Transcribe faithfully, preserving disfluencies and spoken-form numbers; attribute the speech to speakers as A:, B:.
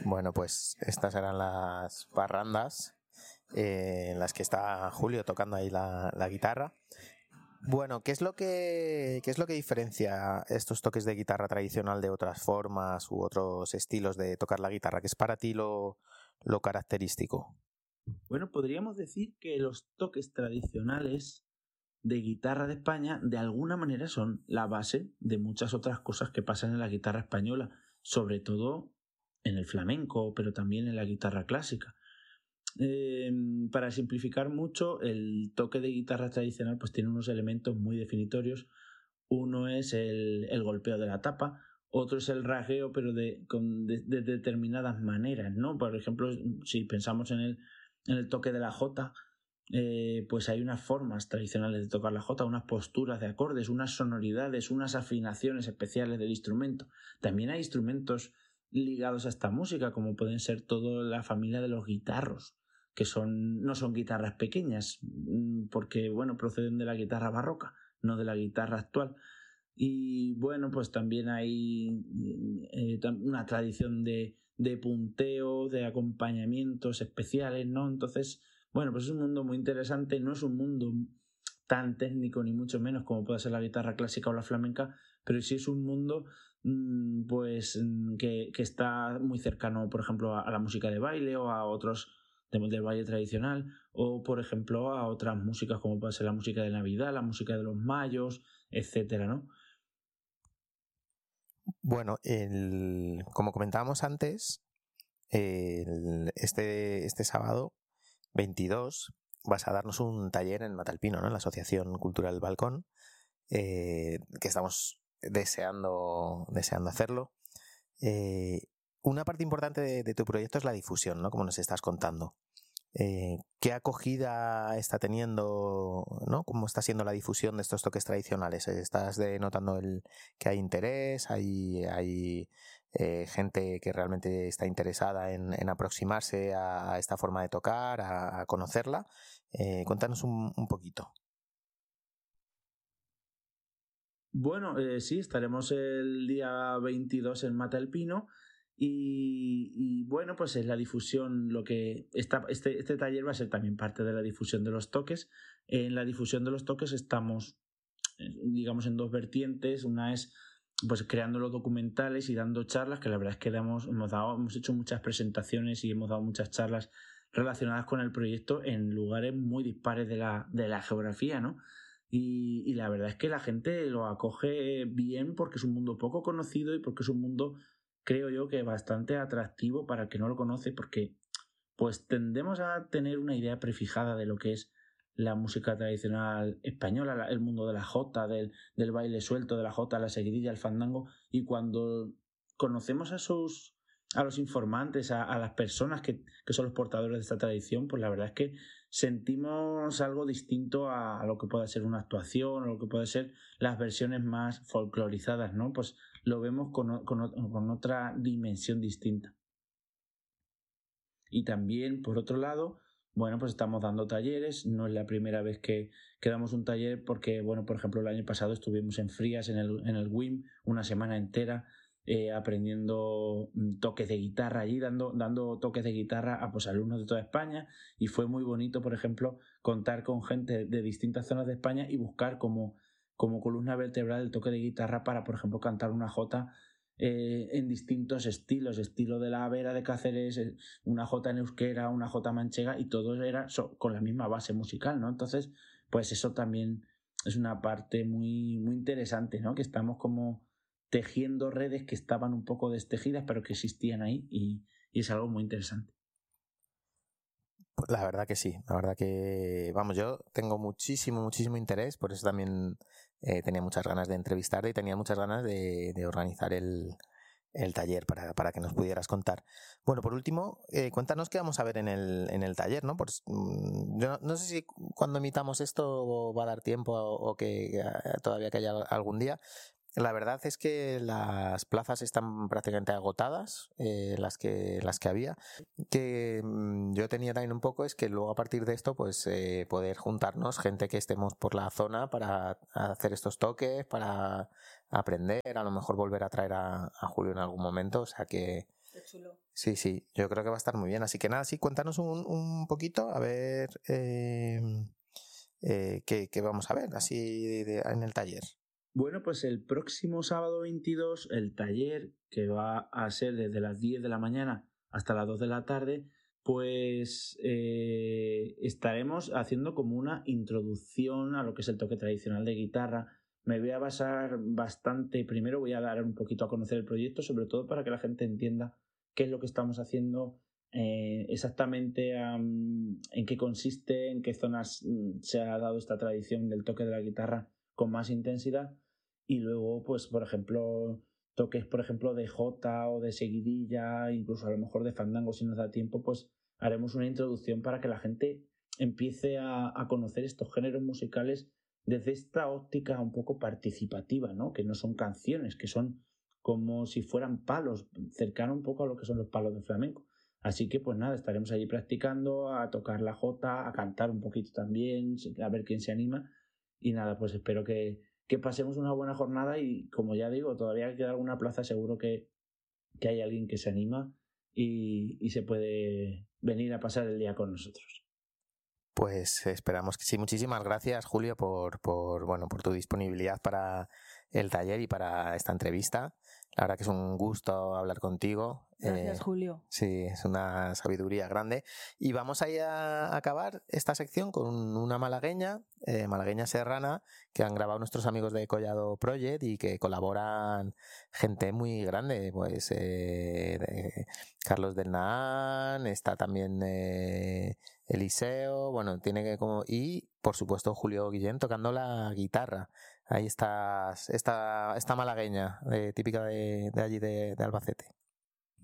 A: Bueno, pues estas eran las parrandas eh, en las que está Julio tocando ahí la, la guitarra. Bueno, ¿qué es lo que qué es lo que diferencia estos toques de guitarra tradicional de otras formas u otros estilos de tocar la guitarra? ¿Qué es para ti lo, lo característico?
B: Bueno, podríamos decir que los toques tradicionales de guitarra de España de alguna manera son la base de muchas otras cosas que pasan en la guitarra española, sobre todo en el flamenco, pero también en la guitarra clásica. Eh, para simplificar mucho, el toque de guitarra tradicional pues tiene unos elementos muy definitorios. Uno es el, el golpeo de la tapa, otro es el rasgueo, pero de, con, de, de determinadas maneras, ¿no? Por ejemplo, si pensamos en el, en el toque de la jota, eh, pues hay unas formas tradicionales de tocar la jota, unas posturas de acordes, unas sonoridades, unas afinaciones especiales del instrumento. También hay instrumentos ligados a esta música, como pueden ser toda la familia de los guitarros, que son, no son guitarras pequeñas, porque bueno, proceden de la guitarra barroca, no de la guitarra actual. Y bueno, pues también hay eh, una tradición de, de punteo, de acompañamientos especiales, ¿no? Entonces, bueno, pues es un mundo muy interesante, no es un mundo tan técnico ni mucho menos como puede ser la guitarra clásica o la flamenca, pero sí es un mundo pues que, que está muy cercano, por ejemplo, a, a la música de baile o a otros del de baile tradicional, o por ejemplo a otras músicas como puede ser la música de Navidad, la música de los mayos, etcétera, ¿no?
A: Bueno, el, como comentábamos antes, el, este, este sábado veintidós vas a darnos un taller en Matalpino, ¿no? En la Asociación Cultural Balcón, eh, que estamos deseando, deseando hacerlo. Eh, una parte importante de, de tu proyecto es la difusión, ¿no? Como nos estás contando. Eh, ¿Qué acogida está teniendo, ¿no? ¿Cómo está siendo la difusión de estos toques tradicionales? ¿Estás notando el, que hay interés? ¿Hay, hay eh, gente que realmente está interesada en, en aproximarse a, a esta forma de tocar, a, a conocerla? Eh, cuéntanos un, un poquito.
B: Bueno, eh, sí, estaremos el día veintidós en Matalpino. Y, y bueno, pues es la difusión lo que está, este, este taller va a ser también parte de la difusión de los toques. En la difusión de los toques estamos, digamos, en dos vertientes. Una es pues creando los documentales y dando charlas, que la verdad es que damos, hemos, dado, hemos hecho muchas presentaciones y hemos dado muchas charlas relacionadas con el proyecto en lugares muy dispares de la, de la geografía, ¿no? Y, y la verdad es que la gente lo acoge bien porque es un mundo poco conocido y porque es un mundo, creo yo, que bastante atractivo para el que no lo conoce, porque pues tendemos a tener una idea prefijada de lo que es la música tradicional española, el mundo de la jota, del, del baile suelto, de la jota, la seguidilla, el fandango, y cuando conocemos a sus a los informantes, a, a las personas que, que son los portadores de esta tradición, pues la verdad es que sentimos algo distinto a, a lo que pueda ser una actuación o lo que puede ser las versiones más folclorizadas, ¿no? Pues lo vemos con, con, con otra dimensión distinta. Y también, por otro lado, bueno, pues estamos dando talleres. No es la primera vez que, que damos un taller porque, bueno, por ejemplo, el año pasado estuvimos en Frías, en el, en el W I M, una semana entera eh, aprendiendo toques de guitarra allí, dando, dando toques de guitarra a pues, alumnos de toda España. Y fue muy bonito, por ejemplo, contar con gente de distintas zonas de España y buscar como, como columna vertebral el toque de guitarra para, por ejemplo, cantar una jota Eh, en distintos estilos, estilo de la Vera de Cáceres, una jota en euskera, una jota manchega, y todo era so, con la misma base musical, ¿no? Entonces, pues eso también es una parte muy, muy interesante, ¿no? Que estamos como tejiendo redes que estaban un poco destejidas, pero que existían ahí, y, y es algo muy interesante.
A: Pues la verdad que sí, la verdad que, vamos, yo tengo muchísimo, muchísimo interés, por eso también eh, tenía muchas ganas de entrevistarte y tenía muchas ganas de, de organizar el, el taller para, para que nos pudieras contar. Bueno, por último, eh, cuéntanos qué vamos a ver en el, en el taller, ¿no? Pues, mmm, yo no, no sé si cuando emitamos esto va a dar tiempo o, o que uh, todavía que haya algún día. La verdad es que las plazas están prácticamente agotadas, eh, las que las que había. Que mmm, yo tenía también un poco es que luego a partir de esto, pues eh, poder juntarnos gente que estemos por la zona para hacer estos toques, para aprender, a lo mejor volver a traer a, a Julio en algún momento. O sea que
C: chulo.
A: Sí, sí, yo creo que va a estar muy bien. Así que nada, sí, cuéntanos un, un poquito, a ver eh, eh, qué, qué vamos a ver así de, de, en el taller.
B: Bueno, pues el próximo sábado veintidós, el taller, que va a ser desde las diez de la mañana hasta las dos de la tarde, pues eh, estaremos haciendo como una introducción a lo que es el toque tradicional de guitarra. Me voy a basar bastante, primero voy a dar un poquito a conocer el proyecto, sobre todo para que la gente entienda qué es lo que estamos haciendo, eh, exactamente um, en qué consiste, en qué zonas um, se ha dado esta tradición del toque de la guitarra con más intensidad. Y luego, pues, por ejemplo, toques, por ejemplo, de jota o de seguidilla, incluso a lo mejor de fandango si nos da tiempo, pues haremos una introducción para que la gente empiece a, a conocer estos géneros musicales desde esta óptica un poco participativa, ¿no? Que no son canciones, que son como si fueran palos, cercano un poco a lo que son los palos de flamenco. Así que, pues nada, estaremos allí practicando, a tocar la jota, a cantar un poquito también, a ver quién se anima. Y nada, pues espero que, que pasemos una buena jornada y, como ya digo, todavía queda alguna plaza, seguro que, que hay alguien que se anima y, y se puede venir a pasar el día con nosotros.
A: Pues esperamos que sí. Muchísimas gracias, Julio, por, por, bueno, por tu disponibilidad para el taller y para esta entrevista. La verdad que es un gusto hablar contigo.
C: Gracias,
A: eh,
C: Julio.
A: Sí, es una sabiduría grande. Y vamos a, ir a acabar esta sección con una malagueña, eh, malagueña serrana, que han grabado nuestros amigos de Collado Project y que colaboran gente muy grande. Pues eh, de Carlos del Nahán, está también eh, Eliseo, bueno, tiene que como. Y por supuesto Julio Guillén tocando la guitarra. Ahí está esta, esta malagueña, eh, típica de, de allí de, de Albacete.